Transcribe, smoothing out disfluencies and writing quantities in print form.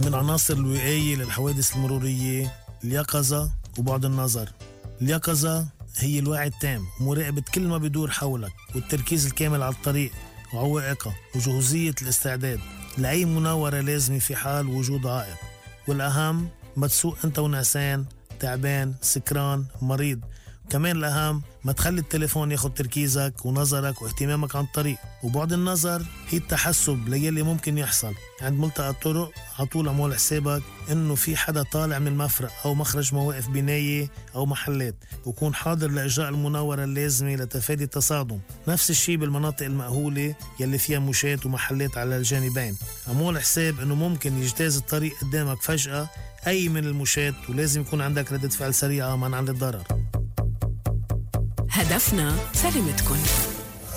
من العناصر الوقائية للحوادث المرورية اليقظة وبعد النظر. اليقظة هي الوعي التام ومراقبة كل ما بدور حولك، والتركيز الكامل على الطريق وعوائقها، وجهوزية الاستعداد لأي مناورة لازمة في حال وجود عائق. والأهم ما تسوق أنت ونعسان، تعبان، سكران، مريض. كمان الأهم ما تخلي التليفون ياخد تركيزك ونظرك واهتمامك عن الطريق. وبعد النظر هي التحسب ليلي ممكن يحصل عند ملتقى الطرق. عطول عمول حسابك إنه في حدا طالع من المفرق أو مخرج مواقف بناية أو محلات، وكون حاضر لإجراء المناورة اللازمة لتفادي التصادم. نفس الشي بالمناطق المأهولة يلي فيها مشات ومحلات على الجانبين. عمول حساب إنه ممكن يجتاز الطريق قدامك فجأة أي من المشات، ولازم يكون عندك ردة فعل سريعة منعا للضرر. هدفنا سلامتكن.